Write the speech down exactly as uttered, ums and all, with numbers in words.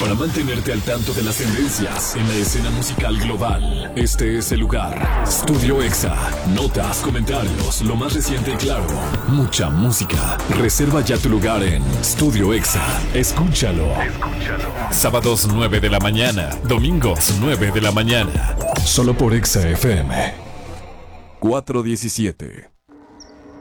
Para mantenerte al tanto de las tendencias en la escena musical global, este es el lugar. Estudio Exa. Notas, comentarios, lo más reciente y claro. Mucha música. Reserva ya tu lugar en Estudio Exa. Escúchalo. Escúchalo. Sábados nueve de la mañana. Domingos nueve de la mañana. Solo por Exa F M. cuatrocientos diecisiete.